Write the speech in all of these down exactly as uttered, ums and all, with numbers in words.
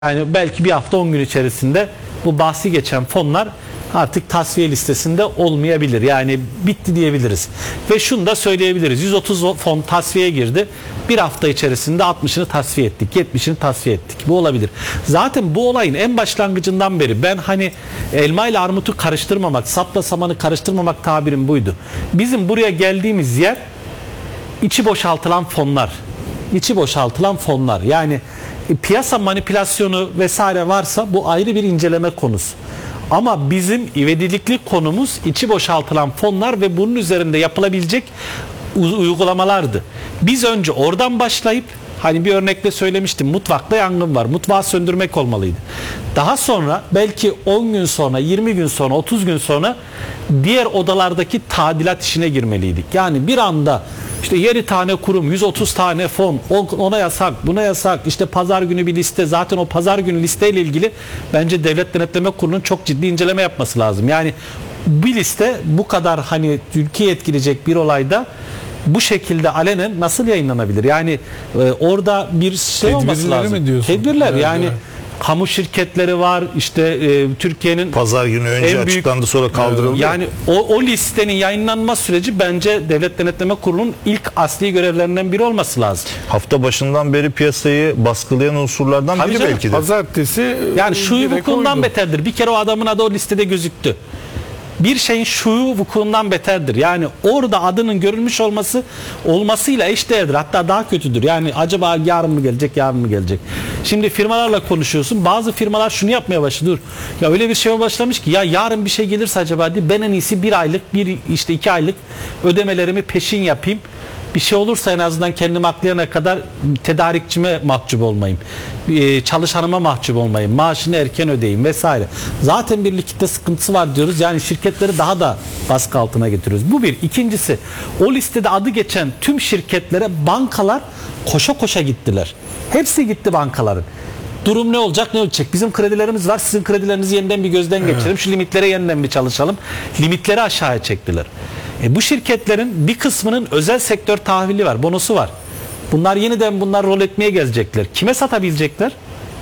Yani belki bir hafta on gün içerisinde bu bahsi geçen fonlar artık tasfiye listesinde olmayabilir. Yani bitti diyebiliriz. Ve şunu da söyleyebiliriz. yüz otuz fon tasfiyeye girdi. Bir hafta içerisinde altmışını tasfiye ettik. yetmişini tasfiye ettik. Bu olabilir. Zaten bu olayın en başlangıcından beri ben hani elma ile armutu karıştırmamak, sapla samanı karıştırmamak tabirim buydu. Bizim buraya geldiğimiz yer içi boşaltılan fonlar. İçi boşaltılan fonlar. Yani piyasa manipülasyonu vesaire varsa bu ayrı bir inceleme konusu. Ama bizim ivedilikli konumuz içi boşaltılan fonlar ve bunun üzerinde yapılabilecek uygulamalardı. Biz önce oradan başlayıp hani bir örnekle söylemiştim, mutfakta yangın var, mutfağı söndürmek olmalıydı. Daha sonra belki on gün sonra, yirmi gün sonra, otuz gün sonra diğer odalardaki tadilat işine girmeliydik. Yani bir anda İşte yedi tane kurum, yüz otuz tane fon, ona yasak, buna yasak, işte pazar günü bir liste, zaten o pazar günü listeyle ilgili bence Devlet Denetleme Kurulu'nun çok ciddi inceleme yapması lazım. Yani bir liste bu kadar hani Türkiye etkileyecek bir olayda bu şekilde alenen nasıl yayınlanabilir? Yani e, orada bir şey olması lazım. Mi diyorsun? Tedbirler evet, yani. Evet. Kamu şirketleri var, işte e, Türkiye'nin pazar günü önce en büyük, açıklandı sonra kaldırıldı. Yani o, o listenin yayınlanma süreci bence Devlet Denetleme Kurulu'nun ilk asli görevlerinden biri olması lazım. Hafta başından beri piyasayı baskılayan unsurlardan Tabii biri canım. belki de. Pazartesi yani şuyu vukuundan beterdir. Bir kere o adamın adı o listede gözüktü. Bir şeyin şuyu vukuundan beterdir. Yani orada adının görülmüş olması olmasıyla eşdeğerdir. Hatta daha kötüdür. Yani acaba yarın mı gelecek, yarın mı gelecek? Şimdi firmalarla konuşuyorsun. Bazı firmalar şunu yapmaya başladı. Dur. Ya öyle bir şey başlamış ki ya yarın bir şey gelirse acaba diye ben en iyisi bir aylık, bir işte iki aylık ödemelerimi peşin yapayım. Bir şey olursa en azından kendimi aklayana kadar tedarikçime mahcup olmayayım. Ee, çalışanıma mahcup olmayayım. Maaşını erken ödeyeyim vesaire. Zaten bir likitte sıkıntısı var diyoruz. Yani şirketleri daha da baskı altına getiriyoruz. Bu bir. İkincisi, o listede adı geçen tüm şirketlere bankalar koşa koşa gittiler. Hepsi gitti bankaların. Durum ne olacak, ne olacak? Bizim kredilerimiz var. Sizin kredilerinizi yeniden bir gözden geçirelim. Evet. Şu limitlere yeniden bir çalışalım. Limitleri aşağıya çektiler. E bu şirketlerin bir kısmının özel sektör tahvili var, bonosu var. Bunlar yeniden bunlar rol etmeye gelecekler. Kime satabilecekler?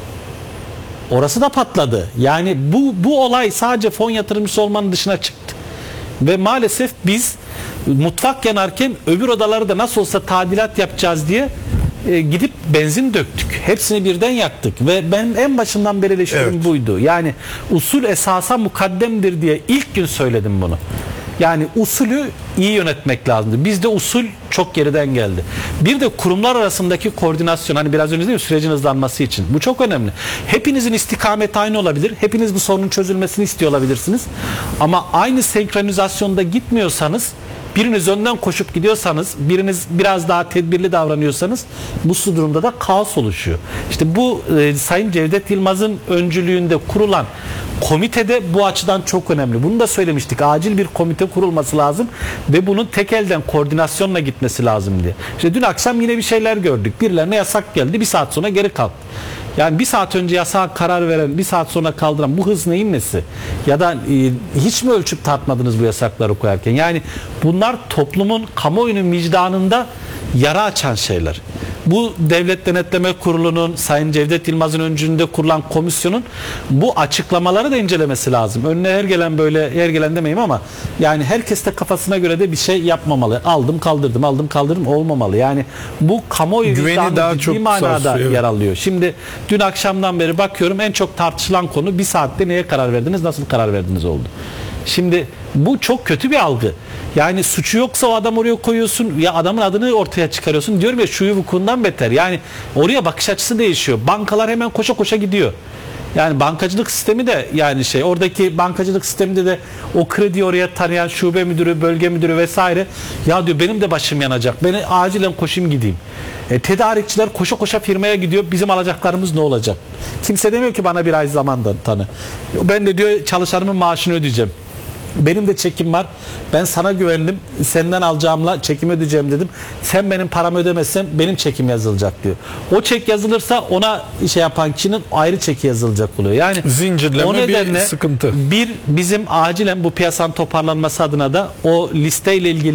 Orası da patladı. Yani bu bu olay sadece fon yatırımcısı olmanın dışına çıktı. Ve maalesef biz mutfak yanarken öbür odaları da nasıl olsa tadilat yapacağız diye e, gidip benzin döktük. Hepsini birden yaktık. Ve ben en başından beri eleştirim evet. buydu. Yani usul esasa mukaddemdir diye ilk gün söyledim bunu. Yani usulü iyi yönetmek lazımdı. Bizde usul çok geriden geldi. Bir de kurumlar arasındaki koordinasyon, hani biraz önce değil mi, sürecin hızlanması için. Bu çok önemli. Hepinizin istikameti aynı olabilir. Hepiniz bu sorunun çözülmesini istiyor olabilirsiniz. Ama aynı senkronizasyonda gitmiyorsanız, biriniz önden koşup gidiyorsanız, biriniz biraz daha tedbirli davranıyorsanız bu durumda da kaos oluşuyor. İşte bu e, Sayın Cevdet Yılmaz'ın öncülüğünde kurulan komitede bu açıdan çok önemli. Bunu da söylemiştik. Acil bir komite kurulması lazım ve bunun tek elden koordinasyonla gitmesi lazım diye. İşte dün akşam yine bir şeyler gördük. Birilerine yasak geldi. Bir saat sonra geri kalktı. Yani bir saat önce yasağa karar veren, bir saat sonra kaldıran bu hız neyin nesi? Ya da e, hiç mi ölçüp tartmadınız bu yasakları koyarken? Yani bunlar toplumun, kamuoyunun vicdanında yara açan şeyler. Bu Devlet Denetleme Kurulu'nun, Sayın Cevdet Yılmaz'ın öncülüğünde kurulan komisyonun bu açıklamaları da incelemesi lazım. Önüne her gelen böyle, her gelen demeyeyim ama yani herkes de kafasına göre de bir şey yapmamalı. Aldım kaldırdım, aldım kaldırdım olmamalı. Yani bu kamuoyu vicdanı ciddi manada sarsıyor, yer alıyor. Şimdi dün akşamdan beri bakıyorum en çok tartışılan konu bir saatte neye karar verdiniz, nasıl karar verdiniz oldu. Şimdi bu çok kötü bir algı. Yani suçu yoksa o adam oraya koyuyorsun ya adamın adını ortaya çıkarıyorsun. Diyorum ya şuyu vukuundan beter. Yani oraya bakış açısı değişiyor. Bankalar hemen koşa koşa gidiyor. Yani bankacılık sistemi de yani şey oradaki bankacılık sisteminde de o kredi oraya tanıyan şube müdürü, bölge müdürü vesaire ya diyor benim de başım yanacak. Beni acilen koşayım gideyim. E, tedarikçiler koşa koşa firmaya gidiyor. Bizim alacaklarımız ne olacak? Kimse demiyor ki bana bir ay zamandan tanı. Ben de diyor çalışanımın maaşını ödeyeceğim. Benim de çekim var. Ben sana güvendim. Senden alacağımla çekim ödeyeceğim dedim. Sen benim paramı ödemezsen benim çekim yazılacak diyor. O çek yazılırsa ona şey yapan kişinin ayrı çeki yazılacak oluyor. Yani zincirleme o nedenle bir sıkıntı. Bir bizim acilen bu piyasanın toparlanması adına da o listeyle ilgili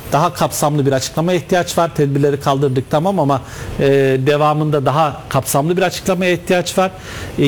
daha kapsamlı bir açıklamaya ihtiyaç var. Tedbirleri kaldırdık tamam ama e, devamında daha kapsamlı bir açıklamaya ihtiyaç var. E,